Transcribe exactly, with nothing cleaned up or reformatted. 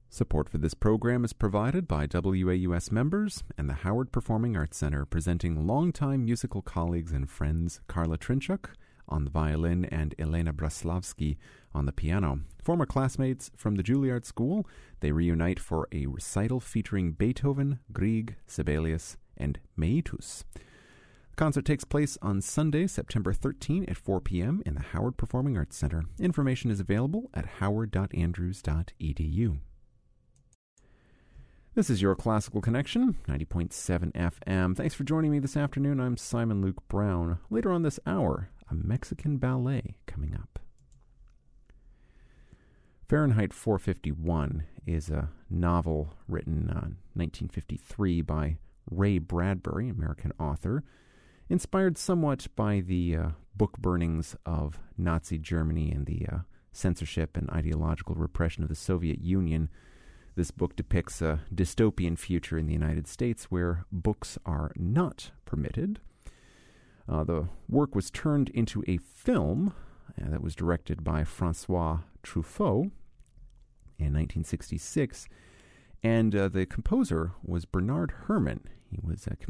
Support for this program is provided by W A U S members and the Howard Performing Arts Center, presenting longtime musical colleagues and friends Carla Trinchuk on the violin and Elena Braslavsky on the piano. Former classmates from the Juilliard School, they reunite for a recital featuring Beethoven, Grieg, Sibelius, and Meitus. The concert takes place on Sunday, September thirteenth at four p.m. in the Howard Performing Arts Center. Information is available at howard dot andrews dot e d u. This is your Classical Connection, ninety point seven F M. Thanks for joining me this afternoon. I'm Simon Luke Brown. Later on this hour, a Mexican ballet coming up. Fahrenheit four fifty-one is a novel written in uh, nineteen fifty-three by Ray Bradbury, American author, inspired somewhat by the uh, book burnings of Nazi Germany and the uh, censorship and ideological repression of the Soviet Union. This book depicts a dystopian future in the United States where books are not permitted. Uh, the work was turned into a film uh, that was directed by Francois Truffaut in nineteen sixty-six, and uh, the composer was Bernard Herrmann. He was uh,